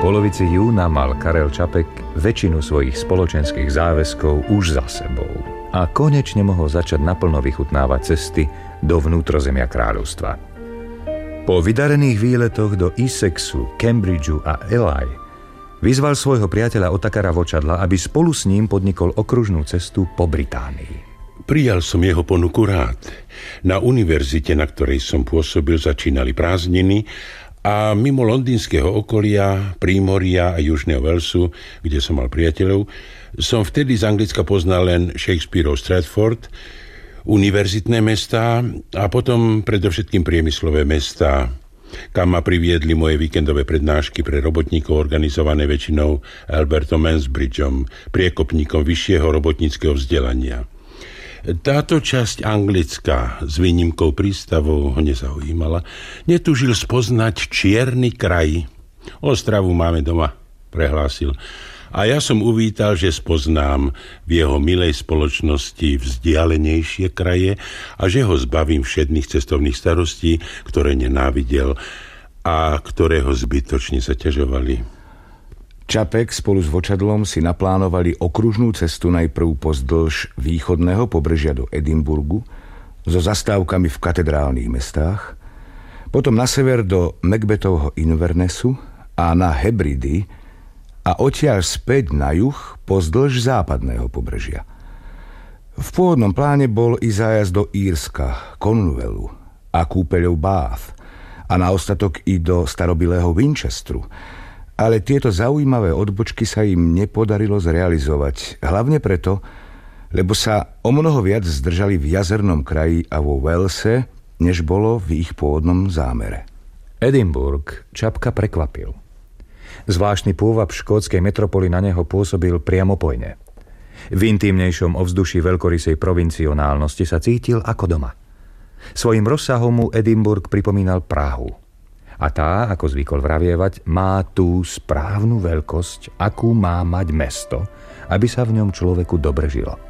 polovici júna mal Karel Čapek väčšinu svojich spoločenských záväzkov už za sebou a konečne mohol začať naplno vychutnávať cesty do vnútrozemia kráľovstva. Po vydarených výletoch do Essexu, Cambridgeu a Ely vyzval svojho priateľa Ottakara Vočadla, aby spolu s ním podnikol okružnú cestu po Británii. Prijal som jeho ponuku rád. Na univerzite, na ktorej som pôsobil, začínali prázdniny a mimo londýnskeho okolia, Prímoria a Južného Walesu, kde som mal priateľov, som vtedy z Anglicka poznal len Shakespeareov Stratford, univerzitné mestá a potom predovšetkým priemyslové mestá, kam ma priviedli moje víkendové prednášky pre robotníkov organizované väčšinou Albertom Mansbridgeom, priekopníkom vyššieho robotníckeho vzdelania. Táto časť Anglicka s výnimkou prístavov ho nezaujímala. Netúžil spoznať čierny kraj. Ostravu máme doma, prehlásil. A ja som uvítal, že spoznám v jeho milej spoločnosti vzdialenejšie kraje a že ho zbavím všedných cestovných starostí, ktoré nenávidel a ktoré ho zbytočne zaťažovali. Čapek spolu s Vočadlom si naplánovali okružnú cestu najprv pozdĺž východného pobrežia do Edinburgu so zastávkami v katedrálnych mestách, potom na sever do Macbethovho Invernessu a na Hebridy a odtiaľ späť na juh pozdĺž západného pobrežia. V pôvodnom pláne bol i zájazd do Írska, Cornwallu a kúpeľov Bath a na ostatok i do starobilého Winchesteru, ale tieto zaujímavé odbočky sa im nepodarilo zrealizovať, hlavne preto, lebo sa o mnoho viac zdržali v jazernom kraji a vo Walese, než bolo v ich pôvodnom zámere. Edinburgh Čapka prekvapil. Zvláštny pôvab škótskej metropoly na neho pôsobil priamopojne. V intímnejšom ovzduší veľkorysej provincionálnosti sa cítil ako doma. Svojím rozsahom mu Edinburgh pripomínal Prahu. A tá, ako zvykol vravievať, má tú správnu veľkosť, akú má mať mesto, aby sa v ňom človeku dobre žilo.